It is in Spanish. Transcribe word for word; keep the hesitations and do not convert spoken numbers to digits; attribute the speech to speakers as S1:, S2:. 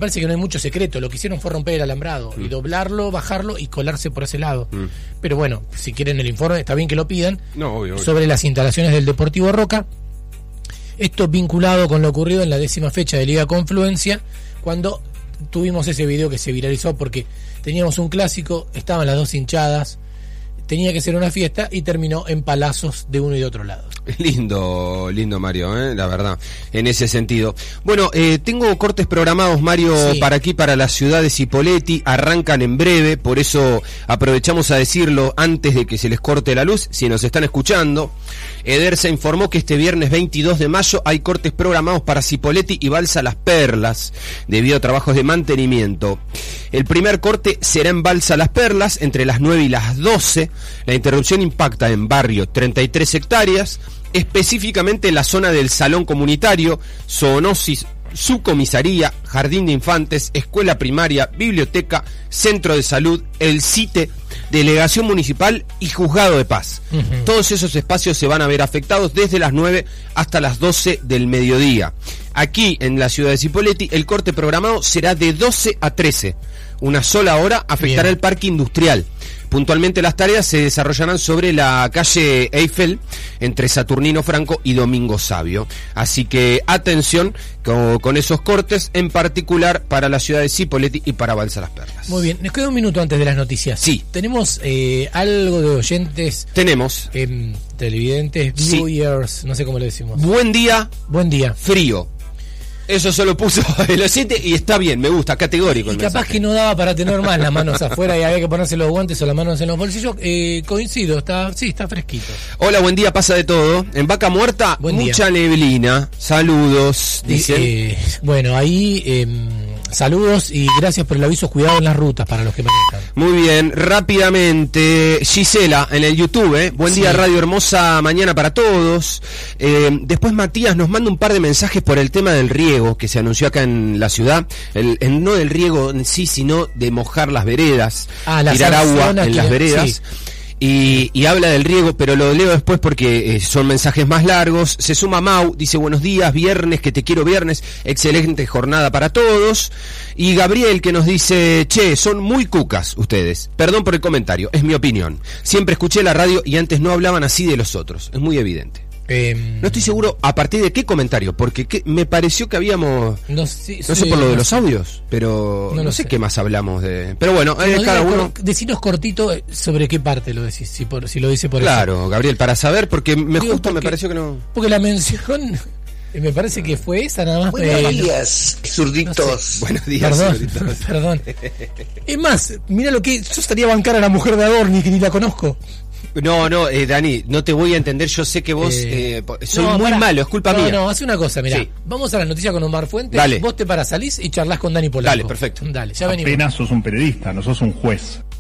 S1: parece que no hay mucho secreto. Lo que hicieron fue romper el alambrado mm. y doblarlo, bajarlo y colarse por ese lado. Mm. Pero bueno, si quieren el informe, está bien que lo pidan.
S2: No, obvio, obvio.
S1: Sobre las instalaciones del Deportivo Roca. Esto vinculado con lo ocurrido en la décima fecha de Liga Confluencia, cuando tuvimos ese video que se viralizó porque teníamos un clásico, estaban las dos hinchadas, tenía que ser una fiesta y terminó en palazos de uno y de otro lado.
S2: Lindo, lindo Mario, ¿eh? La verdad, en ese sentido. Bueno, eh, tengo cortes programados, Mario, sí. para aquí, para la ciudad de Cipolletti, arrancan en breve, por eso aprovechamos a decirlo antes de que se les corte la luz, si nos están escuchando. Edersa informó que este viernes veintidós de mayo hay cortes programados para Cipolletti y Balsa Las Perlas, debido a trabajos de mantenimiento. El primer corte será en Balsa Las Perlas, entre las nueve y las doce. La interrupción impacta en barrio treinta y tres hectáreas, específicamente en la zona del Salón Comunitario, Zoonosis, Subcomisaría, Jardín de Infantes, Escuela Primaria, Biblioteca, Centro de Salud, el CITE, Delegación Municipal y Juzgado de Paz. Uh-huh. Todos esos espacios se van a ver afectados desde las nueve hasta las doce del mediodía. Aquí, en la ciudad de Cipolletti, el corte programado será de doce a trece. Una sola hora afectará Bien. el parque industrial. Puntualmente las tareas se desarrollarán sobre la calle Eiffel, entre Saturnino Franco y Domingo Sabio. Así que atención con, con esos cortes, en particular para la ciudad de Cipolletti y para Balsa Las Perlas.
S1: Muy bien, nos queda un minuto antes de las noticias.
S2: Sí.
S1: Tenemos eh, algo de oyentes.
S2: Tenemos.
S1: Eh, televidentes, viewers, sí. no sé cómo le decimos.
S2: Buen día.
S1: Buen día.
S2: Frío. Eso solo puso el oyente y está bien, me gusta, categórico.
S1: Y
S2: el
S1: capaz
S2: mensaje.
S1: Que no daba para tener más las manos afuera y había que ponerse los guantes o las manos en los bolsillos. Eh, coincido, está, sí, está fresquito.
S2: Hola, buen día, pasa de todo. En Vaca Muerta, buen mucha día. Neblina. Saludos, dicen.
S1: Eh, bueno, ahí eh, saludos y gracias por el aviso, cuidado en las rutas para los que manejan.
S2: Muy bien, rápidamente, Gisela en el YouTube, ¿eh? Buen sí. día, Radio Hermosa, mañana para todos. Eh, después Matías nos manda un par de mensajes por el tema del riego que se anunció acá en la ciudad, el, el, no del riego en sí, sino de mojar las veredas,
S1: ah,
S2: tirar agua en que, las veredas. Sí. Y, y habla del riego, pero lo leo después porque eh, son mensajes más largos. Se suma Mau, dice buenos días, viernes, que te quiero viernes, excelente jornada para todos. Y Gabriel que nos dice, che, son muy cucas ustedes. Perdón por el comentario, es mi opinión. Siempre escuché la radio y antes no hablaban así de los otros, es muy evidente. Eh, no estoy seguro a partir de qué comentario, porque qué, me pareció que habíamos no, sí, no sé sí, por lo de no los sé. audios, pero no, no sé, sé qué más hablamos de. Pero bueno, eh, cada uno.
S1: Decinos cortito sobre qué parte lo decís, si, por, si lo dice por
S2: Claro,
S1: eso.
S2: Gabriel, para saber, porque me
S1: Digo,
S2: justo
S1: porque,
S2: me pareció que no.
S1: Porque la mención. Me parece que fue esa nada más.
S3: Buenos
S1: pero,
S3: días, zurditos.
S1: No sé.
S2: Buenos días,
S1: perdón,
S2: zurditos.
S1: Perdón. Es más, mira lo que. Yo estaría a bancar a la mujer de Adorni, que ni la conozco.
S2: No, no, eh, Dani, no te voy a entender. Yo sé que vos eh, eh, soy no, muy para, malo, es culpa
S1: no,
S2: mía.
S1: No, hace una cosa, mirá. Sí. Vamos a las noticias con Omar Fuentes.
S2: Dale.
S1: Vos te paras, salís y charlás con Dani Polanco.
S2: Dale, perfecto.
S1: Dale, ya venimos.
S4: Apenas sos un periodista, no sos un juez.